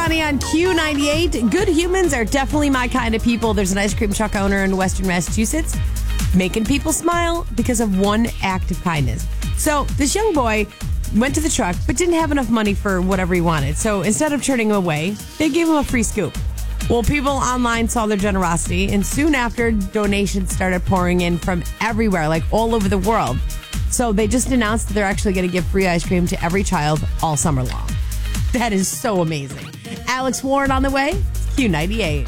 Sunny on Q98. Good humans are definitely my kind of people. There's an ice cream truck owner in Western Massachusetts making people smile because of one act of kindness. So this young boy went to the truck but didn't have enough money for whatever he wanted. So instead of turning him away, they gave him a free scoop. Well, people online saw their generosity, and soon after, donations started pouring in from everywhere, like all over the world. So they just announced that they're actually going to give free ice cream to every child all summer long. That is so amazing. Alex Warren on the way. Q98.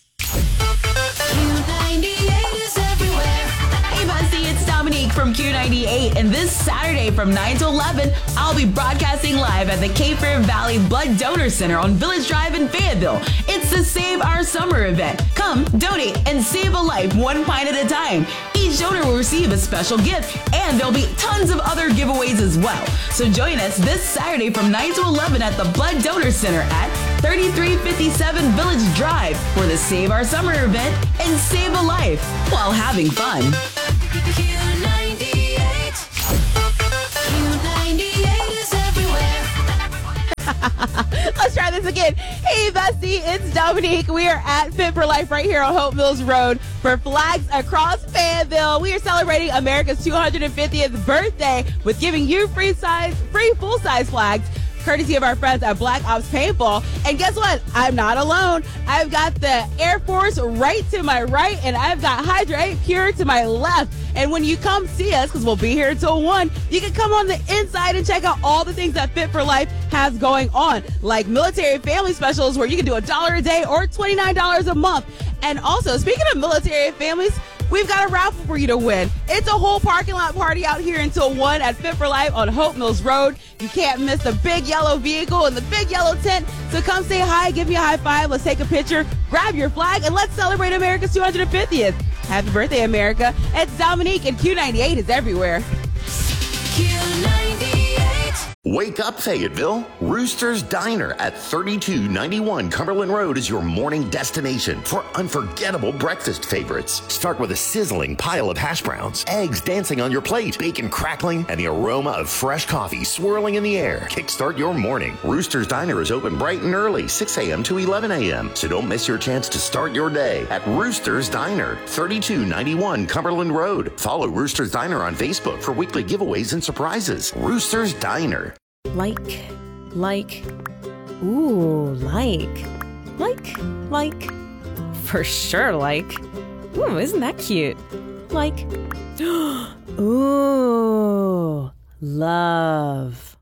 Q98 is everywhere. Hey, Busty, it's Dominique from Q98. And this Saturday from 9 to 11, I'll be broadcasting live at the Cape Fear Valley Blood Donor Center on Village Drive in Fayetteville. It's the Save Our Summer event. Come, donate, and save a life one pint at a time. Each donor will receive a special gift, and there'll be tons of other giveaways as well. So join us this Saturday from 9 to 11 at the Blood Donor Center at 3357 Village Drive for the Save Our Summer event and save a life while having fun. Q98. Q98 is everywhere. Let's try this again. Hey, Bestie, it's Dominique. We are at Fit for Life right here on Hope Mills Road for Flags Across Fayetteville. We are celebrating America's 250th birthday with giving you free full-size flags, courtesy of our friends at Black Ops Paintball. And guess what? I'm not alone. I've got the Air Force right to my right, and I've got Hydrate Pure to my left. And when you come see us, because we'll be here until 1, you can come on the inside and check out all the things that Fit for Life has going on, like military family specials where you can do $1 a day or $29 a month. And also, speaking of military families, we've got a raffle for you to win. It's a whole parking lot party out here until 1 at Fit for Life on Hope Mills Road. You can't miss the big yellow vehicle and the big yellow tent. So come say hi, give me a high five, let's take a picture, grab your flag, and let's celebrate America's 250th. Happy birthday, America. It's Dominique, and Q98 is everywhere. Q98. Wake up, Fayetteville. Rooster's Diner at 3291 Cumberland Road is your morning destination for unforgettable breakfast favorites. Start with a sizzling pile of hash browns, eggs dancing on your plate, bacon crackling, and the aroma of fresh coffee swirling in the air. Kickstart your morning. Rooster's Diner is open bright and early, 6 a.m. to 11 a.m., so don't miss your chance to start your day at Rooster's Diner, 3291 Cumberland Road. Follow Rooster's Diner on Facebook for weekly giveaways and surprises. Rooster's Diner. Like. For sure, like. Ooh, isn't that cute? Like. Ooh, love.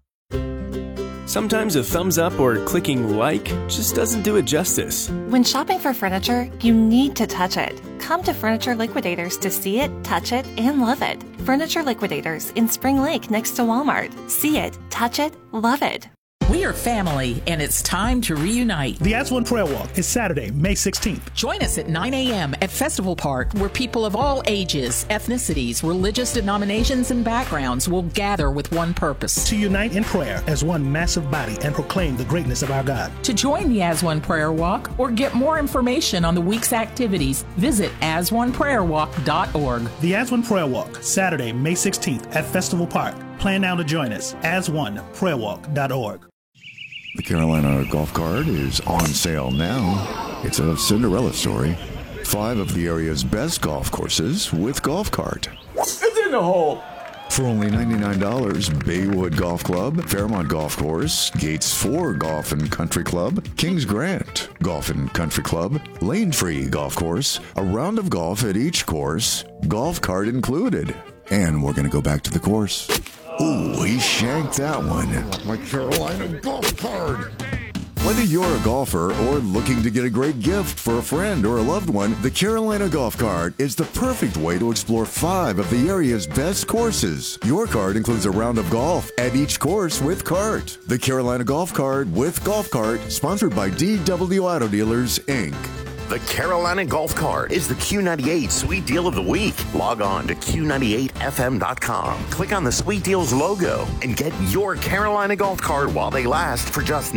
Sometimes a thumbs up or clicking like just doesn't do it justice. When shopping for furniture, you need to touch it. Come to Furniture Liquidators to see it, touch it, and love it. Furniture Liquidators in Spring Lake next to Walmart. See it, touch it, love it. We are family, and it's time to reunite. The As One Prayer Walk is Saturday, May 16th. Join us at 9 a.m. at Festival Park, where people of all ages, ethnicities, religious denominations, and backgrounds will gather with one purpose. To unite in prayer as one massive body and proclaim the greatness of our God. To join the As One Prayer Walk or get more information on the week's activities, visit asoneprayerwalk.org. The As One Prayer Walk, Saturday, May 16th at Festival Park. Plan now to join us. asoneprayerwalk.org. The Carolina Golf Cart is on sale now. It's a Cinderella story. 5 of the area's best golf courses with Golf Cart. It's in the hole. For only $99, Baywood Golf Club, Fairmont Golf Course, Gates 4 Golf and Country Club, Kings Grant Golf and Country Club, Lane Free Golf Course, a round of golf at each course, Golf Cart included. And we're going to go back to the course. Ooh, he shanked that one. My Carolina Golf Cart. Whether you're a golfer or looking to get a great gift for a friend or a loved one, the Carolina Golf Cart is the perfect way to explore 5 of the area's best courses. Your cart includes a round of golf at each course with cart. The Carolina Golf Cart with Golf Cart, sponsored by DW Auto Dealers, Inc. The Carolina Golf Cart is the Q98 Sweet Deal of the Week. Log on to Q98FM.com. Click on the Sweet Deals logo and get your Carolina Golf Cart while they last for just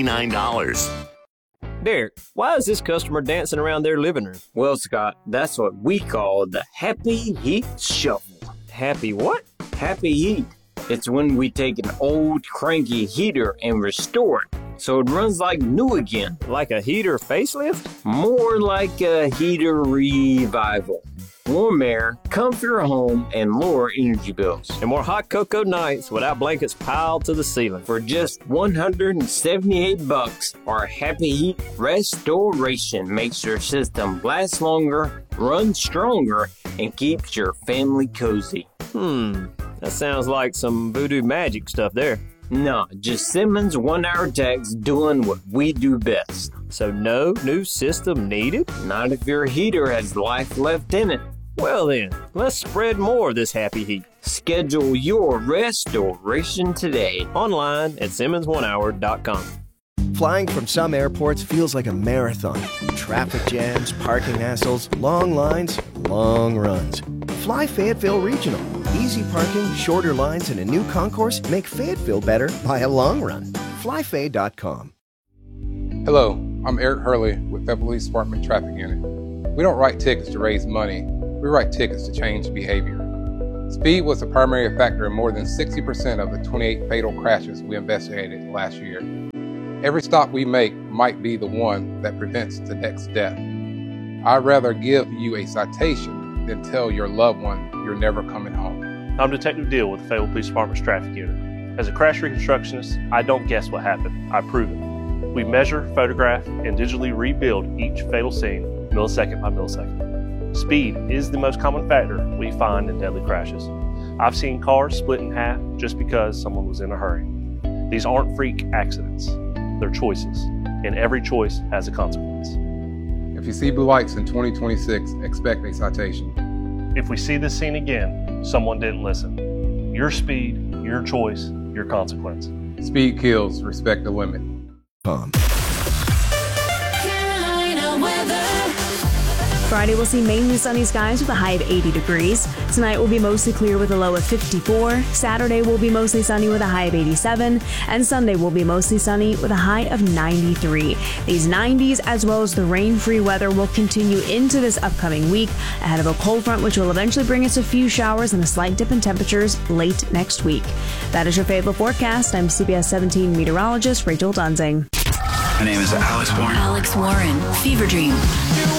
$99. Derek, why is this customer dancing around their living room? Well, Scott, that's what we call the Happy Heat Shuffle. Happy what? Happy Heat. It's when we take an old cranky heater and restore it so it runs like new again. Like a heater facelift? More like a heater revival. Warm air, comfier home, and lower energy bills. And more hot cocoa nights without blankets piled to the ceiling. For just $178, our Happy Heat Restoration makes your system last longer, run stronger, and keeps your family cozy. That sounds like some voodoo magic stuff there. No, just Simmons 1-hour techs doing what we do best. So no new system needed? Not if your heater has life left in it. Well then, let's spread more of this happy heat. Schedule your restoration today. Online at SimmonsOneHour.com. Flying from some airports feels like a marathon. Traffic jams, parking hassles, long lines, long runs. Fly Fayetteville Regional. Easy parking, shorter lines, and a new concourse make Fayetteville better by a long run. FlyFay.com. Hello, I'm Eric Hurley with Fayetteville Police Department Traffic Unit. We don't write tickets to raise money. We write tickets to change behavior. Speed was the primary factor in more than 60% of the 28 fatal crashes we investigated last year. Every stop we make might be the one that prevents the next death. I'd rather give you a citation than tell your loved one you're never coming home. I'm Detective Deal with the Fayetteville Police Department's Traffic Unit. As a crash reconstructionist, I don't guess what happened, I prove it. We measure, photograph, and digitally rebuild each fatal scene millisecond by millisecond. Speed is the most common factor we find in deadly crashes. I've seen cars split in half just because someone was in a hurry. These aren't freak accidents, they're choices, and every choice has a consequence. If you see blue lights in 2026, expect a citation. If we see this scene again, someone didn't listen. Your speed, your choice, your consequence. Speed kills, respect the limit. Friday will see mainly sunny skies with a high of 80 degrees. Tonight will be mostly clear with a low of 54. Saturday will be mostly sunny with a high of 87. And Sunday will be mostly sunny with a high of 93. These 90s as well as the rain-free weather will continue into this upcoming week ahead of a cold front which will eventually bring us a few showers and a slight dip in temperatures late next week. That is your Fayetteville forecast. I'm CBS 17 meteorologist Rachel Dunsing. My name is Alex Warren. Alex Warren, Fever Dream.